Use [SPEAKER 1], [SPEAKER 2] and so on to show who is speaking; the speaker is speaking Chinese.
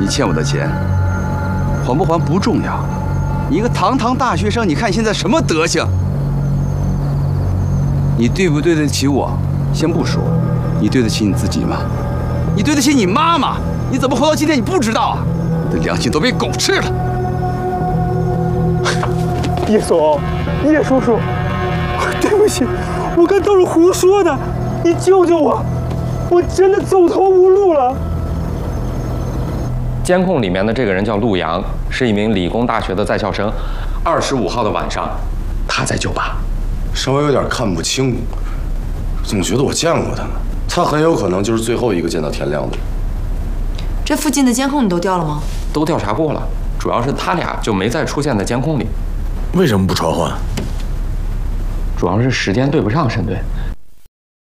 [SPEAKER 1] 你欠我的钱，还不还不重要。你一个堂堂大学生，你看你现在什么德行？你对不对得起我？先不说，你对得起你自己吗？你对得起你妈吗？你怎么活到今天你不知道啊？你的良心都被狗吃了！
[SPEAKER 2] 叶总，叶叔叔，对不起，我刚都是胡说的，你救救我，我真的走投无路了。
[SPEAKER 3] 监控里面的这个人叫陆阳，是一名理工大学的在校生。25号的晚上，他在酒吧。
[SPEAKER 4] 稍微有点看不清，总觉得我见过他呢。他很有可能就是最后一个见到田亮的人。
[SPEAKER 5] 这附近的监控你都调了吗？
[SPEAKER 3] 都调查过了，主要是他俩就没再出现在监控里。
[SPEAKER 6] 为什么不传唤？
[SPEAKER 3] 主要是时间对不上，申队。